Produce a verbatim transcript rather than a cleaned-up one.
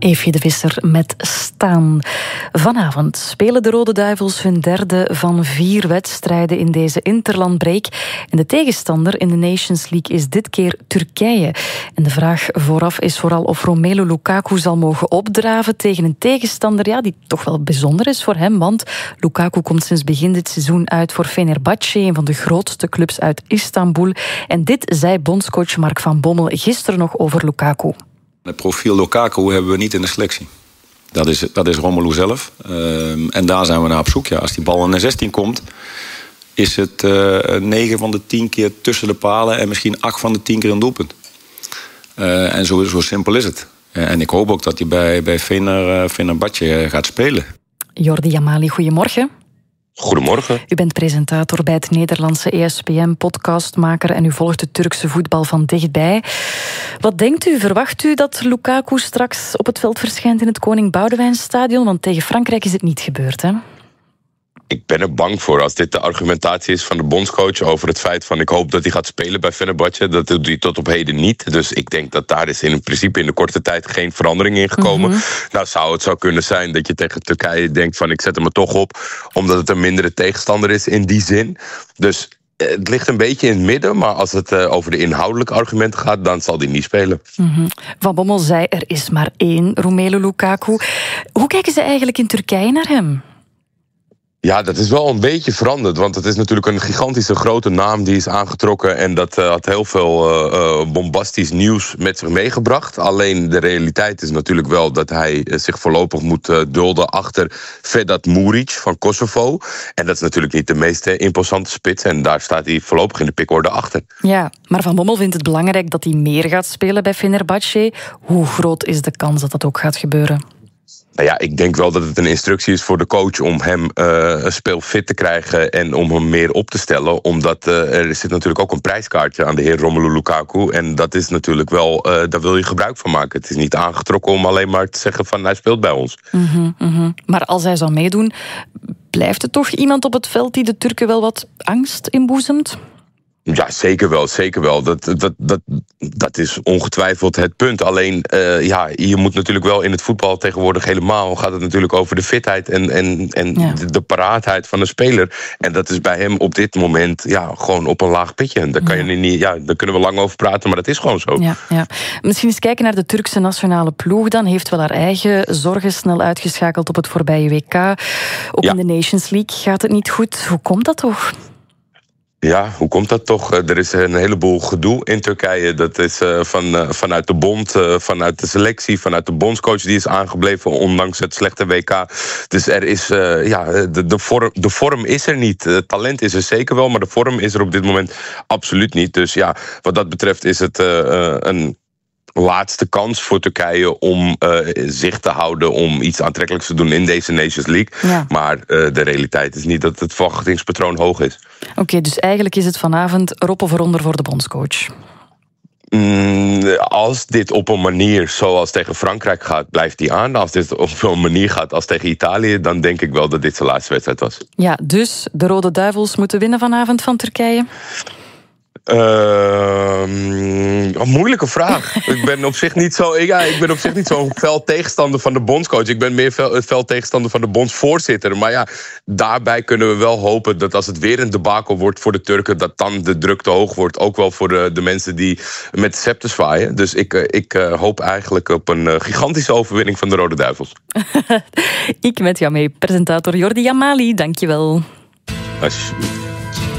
Eefje de Visser met Staan. Vanavond spelen de Rode Duivels hun derde van vier wedstrijden in deze interlandbreak. En de tegenstander in de Nations League is dit keer Turkije. En de vraag vooraf is vooral of Romelu Lukaku zal mogen opdraven tegen een tegenstander ja, die toch wel bijzonder is voor hem. Want Lukaku komt sinds begin dit seizoen uit voor Fenerbahce, een van de grootste clubs uit Istanbul. En dit zei bondscoach Mark van Bommel gisteren nog over Lukaku. Het profiel Lukaku hebben we niet in de selectie. Dat is, dat is Romelu zelf. Uh, en daar zijn we naar op zoek. Ja, als die bal in de zestien komt, is het uh, negen van de tien keer tussen de palen en misschien acht van de tien keer een doelpunt. Uh, en zo, zo simpel is het. Uh, en ik hoop ook dat hij bij, bij Fener, uh, Fenerbahce gaat spelen. Jordi Amali, goedemorgen. Goedemorgen. U bent presentator bij het Nederlandse E S P N, podcastmaker en u volgt het Turkse voetbal van dichtbij. Wat denkt u? Verwacht u dat Lukaku straks op het veld verschijnt in het Koning Boudewijnstadion? Want tegen Frankrijk is het niet gebeurd, hè? Ik ben er bang voor als dit de argumentatie is van de bondscoach over het feit van ik hoop dat hij gaat spelen bij Fenerbahce. Dat doet hij tot op heden niet. Dus ik denk dat daar is in principe in de korte tijd geen verandering in gekomen. Mm-hmm. Nou zou het zo kunnen zijn dat je tegen Turkije denkt van ik zet hem er toch op. Omdat het een mindere tegenstander is in die zin. Dus het ligt een beetje in het midden. Maar als het uh, over de inhoudelijke argumenten gaat, dan zal hij niet spelen. Mm-hmm. Van Bommel zei er is maar één Romelu Lukaku. Hoe kijken ze eigenlijk in Turkije naar hem? Ja, dat is wel een beetje veranderd. Want het is natuurlijk een gigantische grote naam die is aangetrokken. En dat uh, had heel veel uh, bombastisch nieuws met zich meegebracht. Alleen de realiteit is natuurlijk wel dat hij uh, zich voorlopig moet uh, dulden achter Vedat Muric van Kosovo. En dat is natuurlijk niet de meest uh, imposante spits. En daar staat hij voorlopig in de pikorde achter. Ja, maar Van Bommel vindt het belangrijk dat hij meer gaat spelen bij Fenerbahce. Hoe groot is de kans dat dat ook gaat gebeuren? Nou ja, ik denk wel dat het een instructie is voor de coach om hem uh, speelfit te krijgen en om hem meer op te stellen. Omdat uh, er zit natuurlijk ook een prijskaartje aan de heer Romelu Lukaku. En dat is natuurlijk wel, uh, daar wil je gebruik van maken. Het is niet aangetrokken om alleen maar te zeggen van hij speelt bij ons. Mm-hmm, mm-hmm. Maar als hij zou meedoen, blijft er toch iemand op het veld die de Turken wel wat angst inboezemt? Ja, zeker wel, zeker wel. Dat, dat, dat, dat is ongetwijfeld het punt. Alleen, uh, ja, je moet natuurlijk wel in het voetbal tegenwoordig helemaal gaat het natuurlijk over de fitheid en, en, en ja. de, de paraatheid van een speler. En dat is bij hem op dit moment ja, gewoon op een laag pitje. Daar, kan ja. je niet, ja, daar kunnen we lang over praten, maar dat is gewoon zo. Ja, ja. Misschien eens kijken naar de Turkse nationale ploeg dan. Heeft wel haar eigen zorgen snel uitgeschakeld op het voorbije W K. Ook ja. in de Nations League gaat het niet goed. Hoe komt dat toch? Ja, hoe komt dat toch? Er is een heleboel gedoe in Turkije. Dat is uh, van, uh, vanuit de bond, uh, vanuit de selectie, vanuit de bondscoach die is aangebleven, ondanks het slechte W K. Dus er is, uh, ja, de, de, vorm, de vorm is er niet. Het talent is er zeker wel, maar de vorm is er op dit moment absoluut niet. Dus ja, wat dat betreft is het uh, uh, een laatste kans voor Turkije om uh, zicht te houden, om iets aantrekkelijks te doen in deze Nations League. Ja. Maar uh, de realiteit is niet dat het verwachtingspatroon hoog is. Oké, okay, dus eigenlijk is het vanavond erop of eronder voor de bondscoach? Mm, als dit op een manier zoals tegen Frankrijk gaat, blijft hij aan. Als dit op een manier gaat als tegen Italië, dan denk ik wel dat dit zijn laatste wedstrijd was. Ja, dus de Rode Duivels moeten winnen vanavond van Turkije? Uh, een moeilijke vraag. ik ben op zich niet zo. Ja, ik ben op zich niet zo'n fel tegenstander van de bondscoach. Ik ben meer fel, fel tegenstander van de bondsvoorzitter. Maar ja, daarbij kunnen we wel hopen dat als het weer een debakel wordt voor de Turken, dat dan de druk te hoog wordt. Ook wel voor de, de mensen die met de scepter zwaaien. Dus ik, ik uh, hoop eigenlijk op een uh, gigantische overwinning van de Rode Duivels. Ik met jou mee, presentator Jordi Amali. Dank je wel. Alsjeblieft.